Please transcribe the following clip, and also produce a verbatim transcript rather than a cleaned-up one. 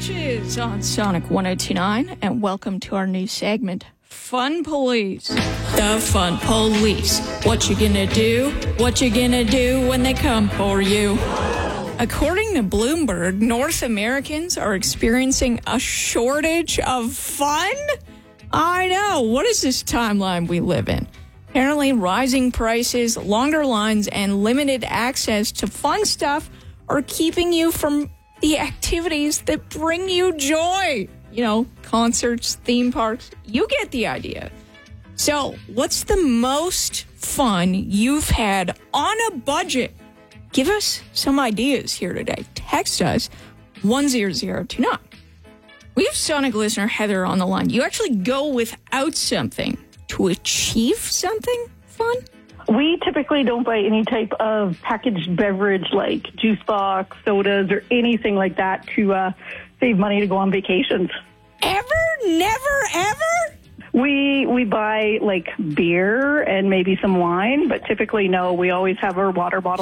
Witches on Sonic one oh two nine, and welcome to our new segment, Fun Police. The Fun Police. What you gonna do? What you gonna do when they come for you? According to Bloomberg, North Americans are experiencing a shortage of fun? I know. What is this timeline we live in? Apparently, rising prices, longer lines, and limited access to fun stuff are keeping you from the activities that bring you joy. You know, concerts, theme parks. You get the idea. So, what's the most fun you've had on a budget? Give us some ideas here today. Text us one zero zero two nine. We have Sonic listener Heather on the line. You actually go without something to achieve something fun? We typically don't buy any type of packaged beverage like juice box, sodas, or anything like that to uh, save money to go on vacations. Ever? Never, ever? We we buy like beer and maybe some wine, but typically no, we always have our water bottle.